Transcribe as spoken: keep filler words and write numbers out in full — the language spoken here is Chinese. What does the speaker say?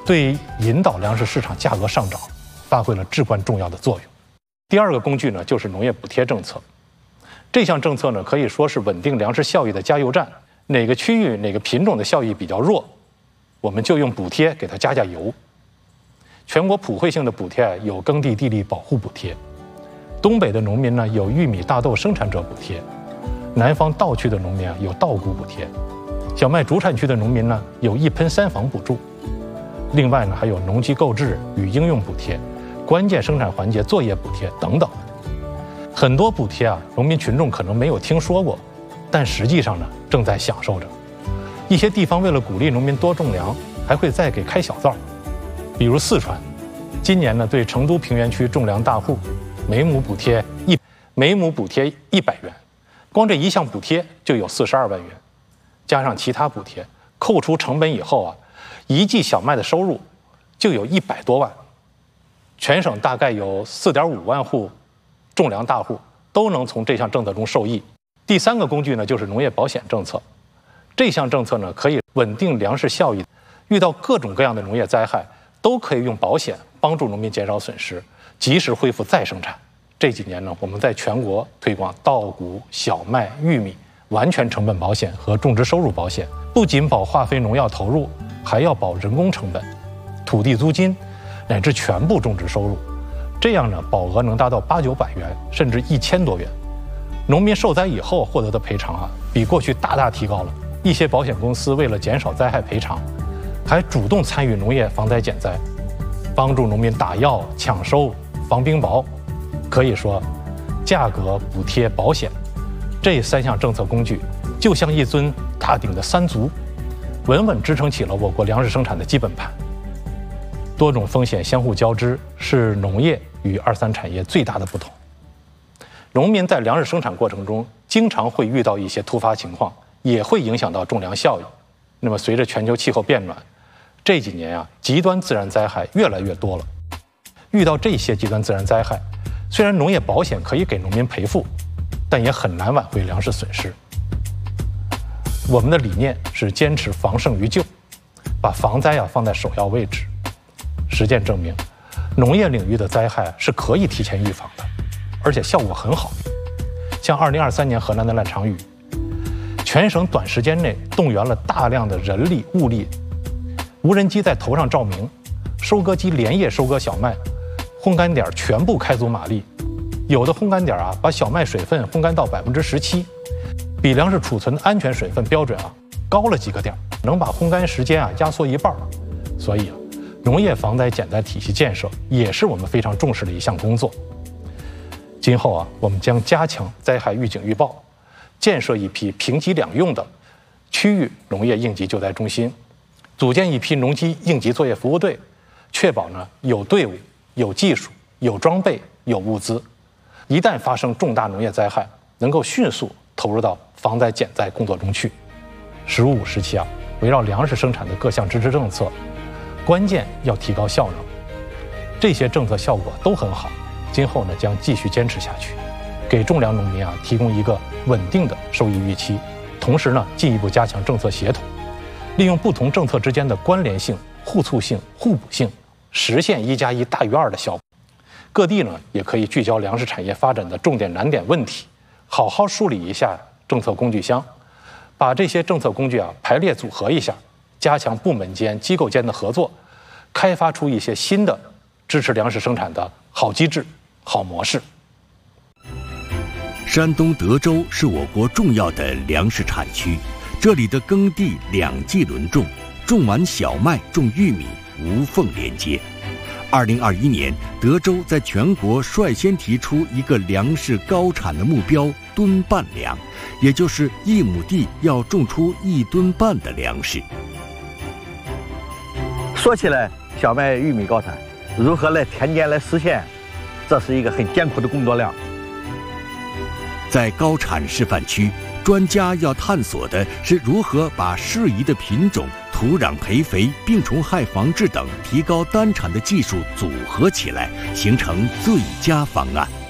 对引导粮食市场价格上涨发挥了至关重要的作用。第二个工具呢，就是农业补贴政策。这项政策呢，可以说是稳定粮食效益的加油站。哪个区域、哪个品种的效益比较弱，我们就用补贴给它加加油。全国普惠性的补贴有耕地地力保护补贴，东北的农民呢有玉米、大豆生产者补贴，南方稻区的农民啊有稻谷补贴，小麦主产区的农民呢有一喷三防补助。另外呢还有农机购置与应用补贴、关键生产环节作业补贴等等。很多补贴啊，农民群众可能没有听说过，但实际上呢正在享受着。一些地方为了鼓励农民多种粮，还会再给开小灶。比如四川，今年呢对成都平原区种粮大户，每亩补贴一每亩补贴一百元，光这一项补贴就有四十二万元，加上其他补贴，扣除成本以后啊，一季小麦的收入就有一百多万。全省大概有四点五万户种粮大户都能从这项政策中受益。第三个工具呢，就是农业保险政策。这项政策呢，可以稳定粮食效益，遇到各种各样的农业灾害，都可以用保险帮助农民减少损失，及时恢复再生产。这几年呢，我们在全国推广稻谷、小麦、玉米完全成本保险和种植收入保险，不仅保化肥农药投入，还要保人工成本、土地租金，乃至全部种植收入。这样呢，保额能达到八九百元，甚至一千多元。农民受灾以后获得的赔偿啊，比过去大大提高了。一些保险公司为了减少灾害赔偿，还主动参与农业防灾减灾，帮助农民打药、抢收、防冰雹。可以说，价格、补贴、保险这三项政策工具，就像一尊大鼎的三足，稳稳支撑起了我国粮食生产的基本盘。多种风险相互交织，是农业与二三产业最大的不同。农民在粮食生产过程中，经常会遇到一些突发情况，也会影响到种粮效益。那么，随着全球气候变暖，这几年啊，极端自然灾害越来越多了。遇到这些极端自然灾害，虽然农业保险可以给农民赔付，但也很难挽回粮食损失。我们的理念是坚持防胜于救，把防灾啊放在首要位置。实践证明，农业领域的灾害是可以提前预防的，而且效果很好。像二零二三年河南的烂场雨，全省短时间内动员了大量的人力物力，无人机在头上照明，收割机连夜收割小麦，烘干点全部开足马力，有的烘干点啊把小麦水分烘干到百分之十七，比粮食储存的安全水分标准啊高了几个点，能把烘干时间啊压缩一半。所以啊，农业防灾减灾体系建设也是我们非常重视的一项工作。今后啊，我们将加强灾害预警预报，建设一批平级两用的区域农业应急救灾中心，组建一批农机应急作业服务队，确保呢有队伍、有技术、有装备、有物资，一旦发生重大农业灾害，能够迅速投入到防灾减灾工作中去。“十五五”时期啊，围绕粮食生产的各项支持政策，关键要提高效能。这些政策效果都很好，今后呢将继续坚持下去，给种粮农民啊提供一个稳定的收益预期，同时呢进一步加强政策协同，利用不同政策之间的关联性、互促性、互补性，实现一加一大于二的效果。各地呢也可以聚焦粮食产业发展的重点难点问题，好好梳理一下政策工具箱，把这些政策工具啊排列组合一下，加强部门间、机构间的合作，开发出一些新的支持粮食生产的好机制、好模式。 山东德州是我国重要的粮食产区，这里的耕地两季轮种，种完小麦种玉米，无缝连接。二零二一年，德州在全国率先提出一个粮食高产的目标——吨半粮，也就是一亩地要种出一吨半的粮食。 说起来，小麦、玉米高产如何来田间来实现，这是一个很艰苦的工作量。 在高产示范区，专家要探索的是如何把适宜的品种、土壤培肥、病虫害防治等提高单产的技术组合起来，形成最佳方案。